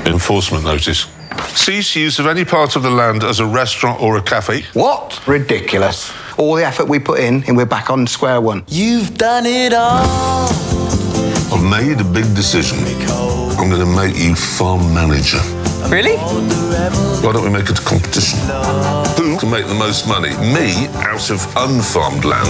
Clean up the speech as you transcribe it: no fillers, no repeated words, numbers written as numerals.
Enforcement notice. Cease use of any part of the land as a restaurant or a cafe. What? Ridiculous. All the effort we put in and we're back on square one. You've done it all. I've made a big decision. I'm going to make you farm manager. Really? Why don't we make it a competition? Who can make the most money? Me, out of unfarmed land,